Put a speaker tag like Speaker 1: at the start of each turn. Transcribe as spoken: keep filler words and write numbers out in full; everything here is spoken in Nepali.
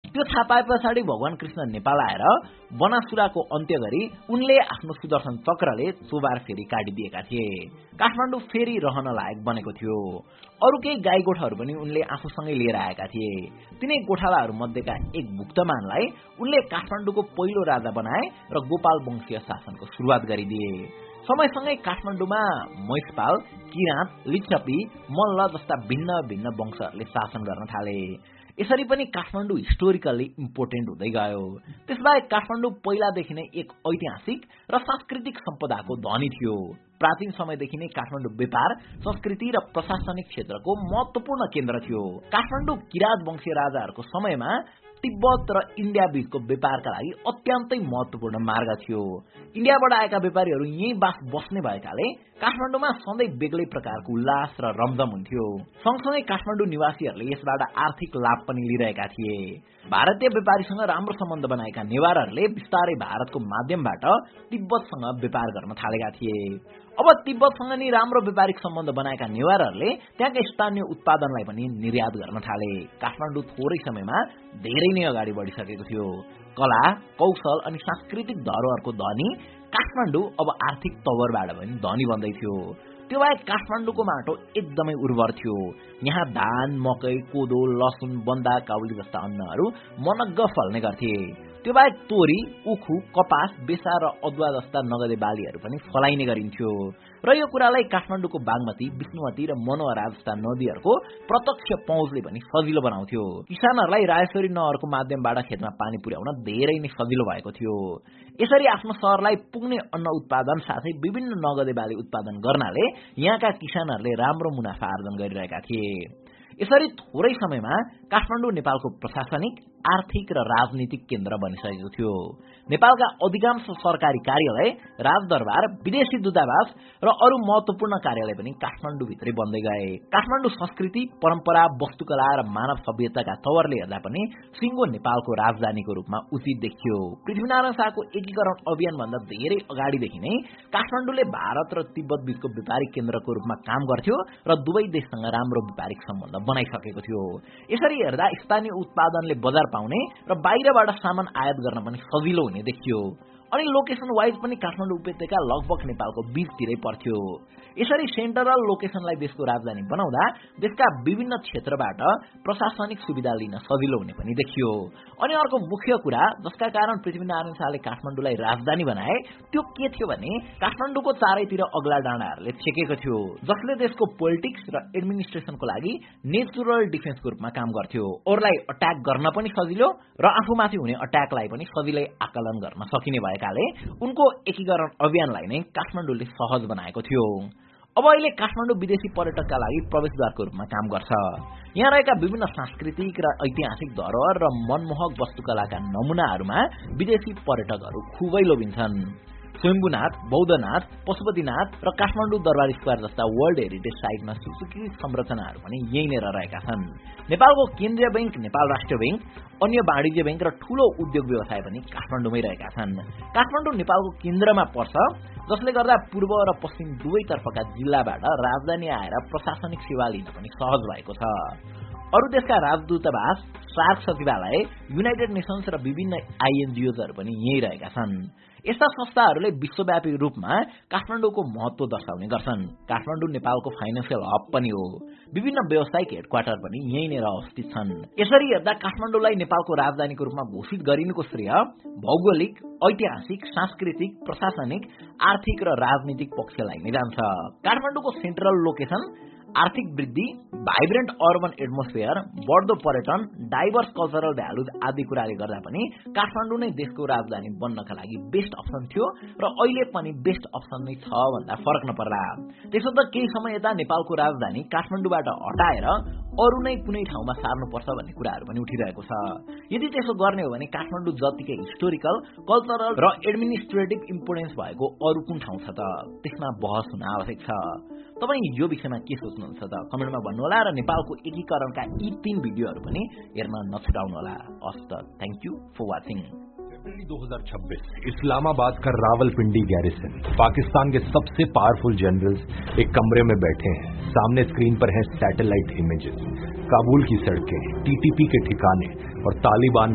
Speaker 1: त्यो थाहा पाए पछाडि भगवान कृष्ण नेपाल आएर बनासुराको अन्त्य गरी उनले आफ्नो सुदर्शन चक्रले चोबार फेरि काटिदिएका थिए। काठमाडौँ फेरि रहन लायक बनेको थियो। अरू केही गाई गोठाहरू पनि उनले आफूसँगै लिएर आएका थिए। तिनै गोठालाहरू मध्येका एक भुक्तमानलाई उनले काठमाडौँको पहिलो राजा बनाए र गोपाल वंशीय शासनको सुरुवात गरिदिए। समयसँगै काठमाडौँमा महिषपाल, किराँत, लिच्छवी, मल्ल जस्ता भिन्न भिन्न वंशहरूले शासन गर्न थाले। यसरी पनि काठमाडौँ हिस्टोरिकल्ली इम्पोर्टेन्ट हुँदै गयो। त्यसबाहेक काठमाडौँ पहिलादेखि नै एक ऐतिहासिक र सांस्कृतिक सम्पदाको धनी थियो। प्राचीन समयदेखि नै काठमाडौँ व्यापार, संस्कृति र प्रशासनिक क्षेत्रको महत्वपूर्ण केन्द्र थियो। काठमाडौँ किराँत वंशीय राजाहरूको समयमा तिब्बत र इन्डिया बीचको व्यापारका लागि अत्यन्तै महत्वपूर्ण मार्ग थियो। इन्डियाबाट आएका व्यापारीहरू यही बास बस्ने भएकाले काठमाडौँमा सधैँ बेग्लै प्रकारको उल्लास र रमझम हुन्थ्यो। सँगसँगै काठमाडौँ निवासीहरूले यसबाट आर्थिक लाभ पनि लिइरहेका थिए। भारतीय व्यापारीसँग राम्रो सम्बन्ध बनाएका नेवारहरूले बिस्तारै भारतको माध्यमबाट तिब्बतसँग व्यापार गर्न थालेका थिए। अब तिब्बतसँग नि राम्रो व्यापारिक सम्बन्ध बनाएका नेवारहरूले त्यहाँका स्थानीय उत्पादनलाई पनि निर्यात गर्न थाले। काठमाडौँ थोरै समयमा धेरै नै अगाडि बढिसकेको थियो। कला, कौशल अनि सांस्कृतिक धरोहरको धनी काठमाडौँ अब आर्थिक तवरबाट पनि धनी बन्दै थियो। त्यो बाहेक काठमाडौँको माटो एकदमै उर्वर थियो। यहाँ धान, मकै, कोदो, लसुन, बन्दा, काउली जस्ता अन्नहरू मनग्ग फल्ने गर्थे। त्यो बाहेक तोरी, उखु, कपास, बेसा र अदुवा जस्ता नगदे बालीहरू पनि फलाइने गरिन्थ्यो। र यो कुरालाई काठमाडौँको बागमती, विष्णुमती र मनोहरा जस्ता नदीहरूको प्रत्यक्ष पहुँचले पनि सजिलो बनाउँथ्यो। किसानहरूलाई रायश्वरी नहरको माध्यमबाट खेतमा पानी पुर्याउन धेरै नै सजिलो भएको थियो। यसरी आफ्नो शहरलाई पुग्ने अन्न उत्पादन साथै विभिन्न नगदे बाली उत्पादन गर्नाले यहाँका किसानहरूले राम्रो मुनाफा आर्जन गरिरहेका थिए। यसरी थोरै समयमा काठमाडौँ नेपालको प्रशासनिक, आर्थिक र राजनीतिक केन्द्र बनिसकेको थियो। नेपालका अधिकांश सरकारी कार्यालय, राजदरबार, विदेशी दूतावास र अरू महत्वपूर्ण कार्यालय पनि काठमाडौँभित्रै बन्दै गए। काठमाडौँ संस्कृति, परम्परा, वस्तुकला र मानव सभ्यताका तवरले हेर्दा पनि सिङ्गो नेपालको राजधानीको रूपमा उचित देखियो। पृथ्वीनारायण शाहको एकीकरण अभियानभन्दा धेरै अगाडिदेखि नै काठमाडौँले भारत र तिब्बत बीचको व्यापारिक केन्द्रको रूपमा काम गर्थ्यो र दुवै देशसँग राम्रो व्यापारिक सम्बन्ध बनाइसकेको थियो। यसरी हेर्दा स्थानीय उत्पादनले बजार पाउने र बाहिरबाट सामान आयात गर्न पनि सजिलो हुने देखियो। अनि लोकेसन वाइज पनि काठमाडौँ उपत्यका लगभग नेपालको बीचतिरै पर्थ्यो। यसरी सेन्ट्रल लोकेसनलाई देशको राजधानी बनाउँदा देशका विभिन्न क्षेत्रबाट प्रशासनिक सुविधा लिन सजिलो हुने पनि देखियो। अनि अर्को मुख्य कुरा जसका कारण पृथ्वीनारायण शाहले काठमाडौँलाई राजधानी बनाए त्यो के थियो भने काठमाडौँको चारैतिर अग्ला डाँडाहरूले छेकेको थियो, जसले देशको पोलिटिक्स र एडमिनिस्ट्रेसनको लागि नेचुरल डिफेन्सको रूपमा काम गर्थ्यो। अरूलाई अट्याक गर्न पनि सजिलो र आफूमाथि हुने अट्याकलाई पनि सजिलै आकलन गर्न सकिने भएकाले उनको एकीकरण अभियानलाई नै काठमाडौँले सहज बनाएको थियो। अब अहिले काठमाडौँ विदेशी पर्यटकका लागि प्रवेशद्वारको रूपमा काम गर्छ। यहाँ रहेका विभिन्न सांस्कृतिक र ऐतिहासिक धरोहर र मनमोहक वस्तुकलाका नमुनाहरूमा विदेशी पर्यटकहरू खुबै लोभिन्छन्। स्वयम्भूनाथ, बौद्धनाथ, पशुपतिनाथ र काठमाडौँ दरबार स्क्वायर जस्ता वर्ल्ड हेरिटेज साइटमा सुसज्जित संरचनाहरू पनि यहीँनिर रहेका छन्। नेपालको केन्द्रीय बैंक, नेपाल राष्ट्र बैंक, अन्य वाणिज्य बैंक र ठूलो उद्योग व्यवसाय पनि काठमाडौँमै रहेका छन्। काठमाडौँ नेपालको केन्द्रमा पर्छ, जसले गर्दा पूर्व र पश्चिम दुवैतर्फका जिल्लाबाट राजधानी आएर प्रशासनिक सेवा लिन पनि सहज भएको छ। अरू देशका राजदूतावास, सार्क सचिवालय, युनाइटेड नेसन्स र विभिन्न आइएनजिओजहरू पनि यही रहेका छन्। यस्ता संस्थाहरूले विश्वव्यापी रूपमा काठमाडौँको महत्व दर्शाउने गर्छन्। काठमाडौँ नेपालको फाइनेन्सियल हब पनि हो। विभिन्न व्यावसायिक हेडक्वार्टर पनि यहीँनिर अवस्थित छन्। यसरी हेर्दा काठमाडौँलाई नेपालको राजधानीको रूपमा घोषित गरिनुको श्रेय भौगोलिक, ऐतिहासिक, सांस्कृतिक, प्रशासनिक, आर्थिक र राजनीतिक पक्षलाई नै जान्छ। काठमाडौँको सेन्ट्रल लोकेसन, आर्थिक वृद्धि, भाइब्रेन्ट अर्बन एटमोस्फियर, बढ्दो पर्यटन, डाइभर्स कल्चरल भ्यालुज आदि कुराले गर्दा पनि काठमाडौँ नै देशको राजधानी बन्नका लागि बेस्ट अप्सन थियो र अहिले पनि बेस्ट अप्सन नै छ भन्दा फरक नपर्ला। त्यसो त केही समय यता नेपालको राजधानी काठमाडौँबाट हटाएर अरू नै कुनै ठाउँमा सार्नुपर्छ भन्ने कुराहरू पनि उठिरहेको छ। यदि त्यसो गर्ने हो भने काठमाडौँ जतिकै हिस्टोरिकल, कल्चरल र एडमिनिस्ट्रेटिभ इम्पोर्टेन्स भएको अरू कुन ठाउँ छ त, त्यसमा बहस हुन आवश्यक छ। तपाईँ यो विषयमा के सोच्नुहुन्छ त कमेन्टमा भन्नुहोला र नेपालको एकीकरणका यी तीन भिडियोहरू पनि हेर्न नछुटाउनुहोला। हस्त थ्याङ्क यू फर वाचिङ।
Speaker 2: फरवरी दो हज़ार छब्बीस इस्लामाबाद का रावलपिंडी गैरिसन, पाकिस्तान के सबसे पावरफुल जनरल्स एक कमरे में बैठे हैं। सामने स्क्रीन पर है सैटेलाइट इमेजेस, काबुल की सड़कें, टीटीपी के ठिकाने और तालिबान